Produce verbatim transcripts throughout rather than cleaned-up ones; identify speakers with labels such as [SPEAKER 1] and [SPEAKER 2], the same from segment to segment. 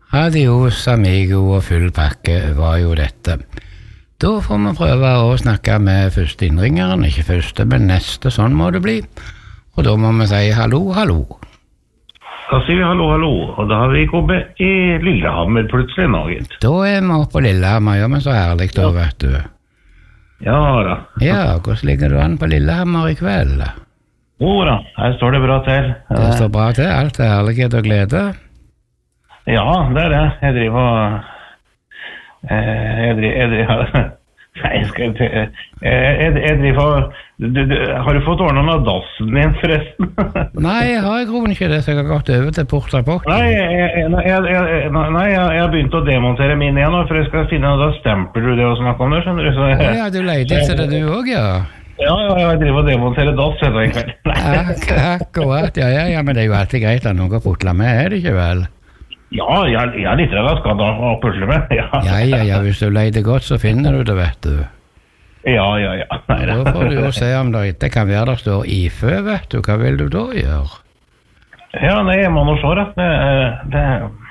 [SPEAKER 1] Adios, amigo og full pakke var jo dette. Da får vi prøve å snakke med første innringeren, ikke første, men neste, sånn må det bli. Og da må vi si hallo, hallo.
[SPEAKER 2] Da sier vi hallo, hallo, og da har vi kommet i Lillehammer plutselig naget.
[SPEAKER 1] Da er vi oppe på Lillehammer, ja, men så herlig da, vet du.
[SPEAKER 2] Ja da.
[SPEAKER 1] Ja, hvordan ligger du an på Lillehammer i kveld?
[SPEAKER 2] Jo da, her står det bra til.
[SPEAKER 1] Det står bra til, alt er herlighet og glede.
[SPEAKER 2] Ja, det er det. Jeg driver og... Eh, jeg driver... Jeg driver nei, jeg skal ikke... Jeg, jeg, jeg driver du, du, har du fått ordnet med dassen din, forresten?
[SPEAKER 1] Nei, jeg har i grunnen ikke det, så jeg har gått over til portrapport.
[SPEAKER 2] Nei, jeg, jeg, jeg, jeg, nei jeg, jeg har begynt å demontere min igjen, for jeg skal finne... Da stempler du det å snakke om det, skjønner du? Så,
[SPEAKER 1] jeg, ja, du leide etter det du også, ja.
[SPEAKER 2] Ja, ja, jeg driver og demonterer dass etter en kveld.
[SPEAKER 1] Ak akkurat, ja, ja, ja, men det er jo alltid greit at noen putler med, er det ikke vel?
[SPEAKER 2] Ja, jeg, jeg er litt redd av skada å pusle med, ja.
[SPEAKER 1] Ja, ja, ja, hvis du leide godt, så finner du det, vet du.
[SPEAKER 2] Ja, ja, ja. Nei,
[SPEAKER 1] da får du jo se om det ikke kan være der står I F Ø, vet du. Hva vil du da gjøre?
[SPEAKER 2] Ja, nei, jeg må nå se, da. Det, det,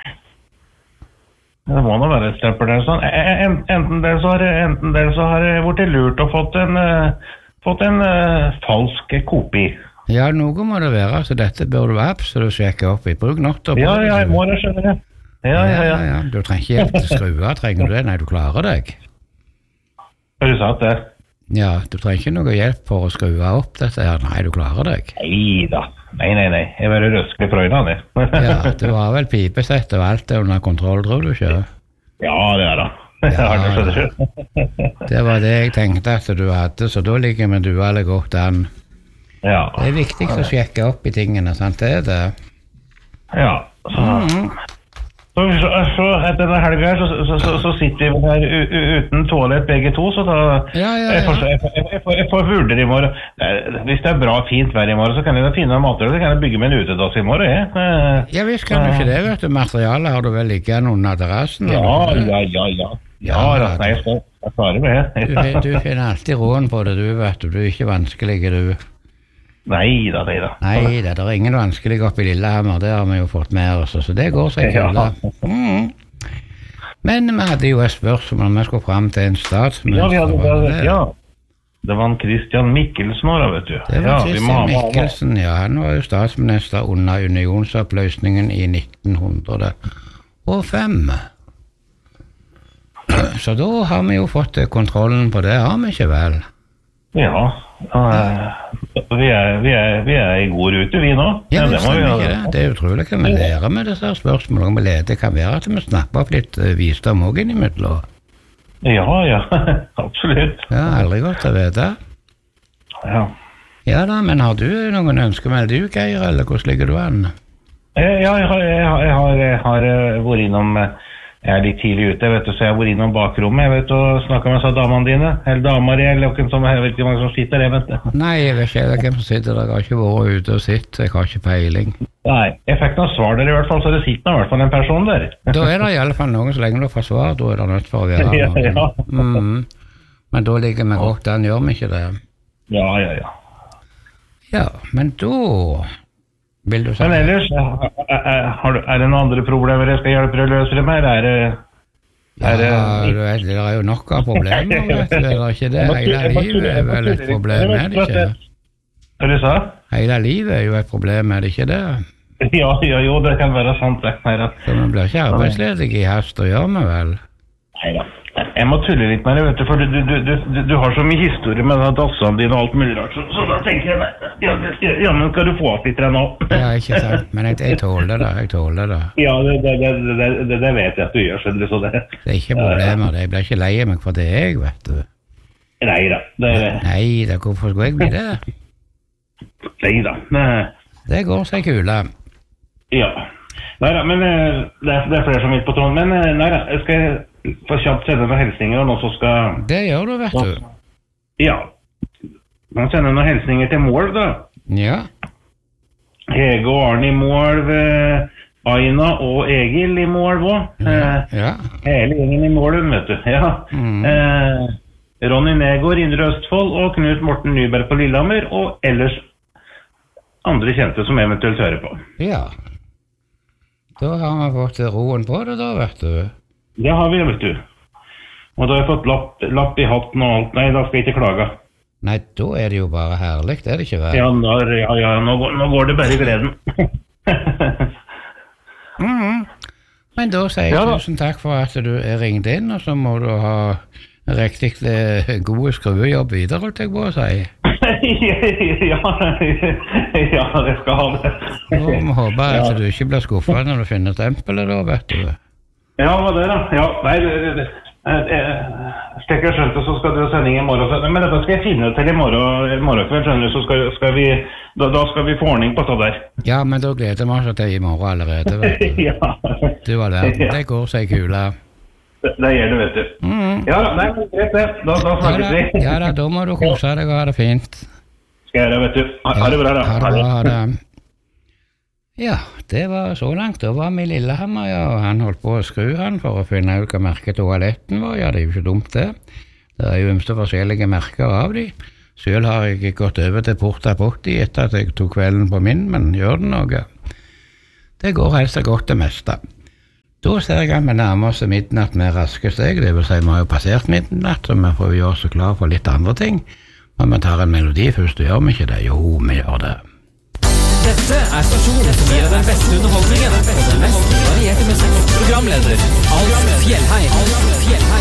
[SPEAKER 2] det må nå være et stempel der, sånn. Enten det så har, enten det så har jeg vært lurt og fått en, fått en uh, falsk kopi.
[SPEAKER 1] Ja, noe må det være, så dette bør du absolutt sjekke opp I. Bruk notter på
[SPEAKER 2] ja,
[SPEAKER 1] det.
[SPEAKER 2] Ja, jeg må det, skjønner jeg. Ja, ja, ja.
[SPEAKER 1] ja, ja. Du trenger ikke hjelp til skruer, trenger du det? Nei, du klarer deg.
[SPEAKER 2] Har du sagt det?
[SPEAKER 1] Ja, du trenger ikke noe hjelp for å skru opp dette her. Nei, du klarer deg.
[SPEAKER 2] Nei da. Nei, nei, nei. Jeg var røskelig frøyna, det.
[SPEAKER 1] Ja, du har vel pipesett og alt det under kontroll, tror du ikke?
[SPEAKER 2] Ja, det er da.
[SPEAKER 1] Ja, det var det jeg tenkte at du hadde, så da ligger vi duale godt an.
[SPEAKER 2] Ja.
[SPEAKER 1] Det er viktig å sjekke opp I tingene, sant? Det er det.
[SPEAKER 2] Ja. Så, mm. så, så, så etter denne helga her, så, så, så, så sitter vi her u, u, uten toalett begge to, så da... Ja, ja, ja. Jeg, får, jeg, jeg, jeg, får, jeg får vurdere I morgen. Hvis det er bra, fint vær I morgen, så kan jeg da finne mater, så kan jeg bygge med en utedass I morgen, jeg.
[SPEAKER 1] Ja, visst kan du ikke det, vet du. Materialet har du vel liggende under terrassen?
[SPEAKER 2] Ja, ja, ja, ja. Ja, ja nei, jeg skal jeg klare med det.
[SPEAKER 1] du, du finner alltid roen på det, du, vet du. Du er ikke vanskelig, du.
[SPEAKER 2] Nei da, nei da.
[SPEAKER 1] Nei da, det er ingen vanskelig oppe I Lillehammer, det har vi jo fått med oss, så det går seg kjøle. Mm. Men vi hadde jo et spørsmål om vi skulle frem til en statsminister.
[SPEAKER 2] Ja, vi hadde det, ja. Det var en Christian Michelsen også, vet du.
[SPEAKER 1] Det var ja, Christian Michelsen, ja. Han var jo statsminister under unionsoppløsningen I nitten hundre og fem. Så da har vi jo fått kontrollen på det, har vi ikke vel?
[SPEAKER 2] Ja, uh, vi, er, vi, er, vi er I god rute, vi nå.
[SPEAKER 1] Ja, det,
[SPEAKER 2] må vi
[SPEAKER 1] ikke det. Det er utrolig hva vi lærer med disse spørsmålene. Vi lærer, det kan være at vi snapper opp litt uh, visdom også innimellom.
[SPEAKER 2] Ja, ja, absolutt.
[SPEAKER 1] Ja, aldri godt å vite.
[SPEAKER 2] Ja.
[SPEAKER 1] Ja da, men har du noen ønsker med du, Geir, eller hvordan ligger du an?
[SPEAKER 2] Ja, jeg har, jeg har, jeg har, jeg har vært innom... Jeg er litt tidlig ute, vet du, så jeg har vært innom bakrommet, jeg vet, og snakket med så damene dine, eller damer, eller hvem som, jeg vet ikke mange som sitter, jeg vet det.
[SPEAKER 1] Nei, jeg vet ikke hvem som sitter der, jeg har ikke vært ute og sitt, jeg har ikke peiling.
[SPEAKER 2] Nei, jeg fikk noen svar der I hvert fall, så det sitter I hvert fall en person der.
[SPEAKER 1] Da er det I alle fall noen så lenge du får svar, da er det nødt for å være
[SPEAKER 2] ja, ja.
[SPEAKER 1] Mm. Men da ligger vi godt, den gjør vi ikke det.
[SPEAKER 2] Ja, ja, ja.
[SPEAKER 1] Ja, men da... Vil du si?
[SPEAKER 2] Men ellers, er det noen andre problemer jeg skal hjelpe deg å løse dem her? Er det... Er det...
[SPEAKER 1] Ja, du vet, det er jo nok av problemer, vet du, det er ikke det. Hele livet er vel et problem, er det ikke?
[SPEAKER 2] Hva du sa?
[SPEAKER 1] Hele livet er jo et problem, er det ikke det?
[SPEAKER 2] Ja, ja, jo, det kan være sant, det.
[SPEAKER 1] Så man blir ikke arbeidsledig I hast å gjøre med vel?
[SPEAKER 2] Nei da. Jeg må tulle litt med det, vet du, for du, du, du, du, du har så mye historie med dassene dine og alt mulig rart, så, så da tenker jeg, ja, ja, men skal du få opp litt nå?
[SPEAKER 1] Ja, ikke sant, men jeg, jeg tåler det, jeg tåler det.
[SPEAKER 2] Ja, det, det, det, det, det vet jeg at du gjør, skjønner du, så det...
[SPEAKER 1] Det er ikke problemer, jeg blir ikke lei meg for det jeg, vet du.
[SPEAKER 2] Nei da, det er det.
[SPEAKER 1] Nei da, hvorfor skulle jeg bli det?
[SPEAKER 2] Nei da, det...
[SPEAKER 1] Det går seg kula.
[SPEAKER 2] Ja, nei da, men det er, det er flere som vil på tråden, men nei da, jeg skal... For kjapt sende noen hilsninger, og noen som skal...
[SPEAKER 1] Det gjør du, vet du.
[SPEAKER 2] Ja. Man sender noen hilsninger til Målv, da.
[SPEAKER 1] Ja.
[SPEAKER 2] Hege og Arne I Målv, Aina og Egil I Målv også.
[SPEAKER 1] Ja, ja.
[SPEAKER 2] Hele gjengen I Målv, vet du. Ja. Mm. Eh, Ronny Negård, Indre Østfold, og Knut Morten Nyberg på Lillehammer, og ellers andre kjente som eventuelt hører på.
[SPEAKER 1] Ja. Da har vi fått roen på det da, vet du.
[SPEAKER 2] Det har vi, vet du. Og da har jeg fått lapp, lapp i hatten og alt. Nei, da skal jeg ikke klage.
[SPEAKER 1] Nei, da er det jo bare herlig, er det ikke vel?
[SPEAKER 2] Ja, da, ja, ja nå, nå går det bare i gleden.
[SPEAKER 1] mm. Men da sier jeg ja, tusen takk for at du er ringt inn, og så må du ha riktig gode skruejobb videre, holdt jeg på å si.
[SPEAKER 2] ja, ja, det skal ha det.
[SPEAKER 1] Og vi håper at ja. Du ikke blir skuffet når du finner stempelet da, vet du.
[SPEAKER 2] Ja, hva det da? Ja, nei, slik jeg skjønte, så skal du ha sending i morgen. Men dette skal jeg finne til i morgen, i morgen kveld, skjønner du, så skal, skal vi, da, da skal vi få ordning på det der. Ja, men da gleder vi oss til i morgen allerede, vet du. ja. Du var der, det går seg kula. Det, det gjør det, vet du. Mm. Ja, nei, greit det. Da, da snakkes
[SPEAKER 1] ja,
[SPEAKER 2] vi.
[SPEAKER 1] ja da, da må du kose deg og ha det fint.
[SPEAKER 2] Skal jeg gjøre det, vet du. Ha,
[SPEAKER 1] ja,
[SPEAKER 2] ha det bra da.
[SPEAKER 1] Ha det bra, ha det. Ja, det var så langt. Da var vi i Lillehammer, ja, og han holdt på å skru han for å finne ut hva merket toaletten var. Ja, det er jo ikke dumt det. Det er jo ymste forskjellige merker av de. Selv har jeg gått over til Porta Potti etter at jeg tok kvelden på min, men gjør det noe? Det går helst godt det meste. Da ser jeg at vi nærmer oss midnatt med raske steg, det vil si vi har jo passert midnatt, så vi får gjøre oss klar for litt andre ting. Men vi tar en melodi først, gjør vi ikke det? Jo, vi gjør det.
[SPEAKER 3] Dette er stasjonen som gir den beste underholdningen og den mest varierte musikk. Programleder Alf Fjellheim.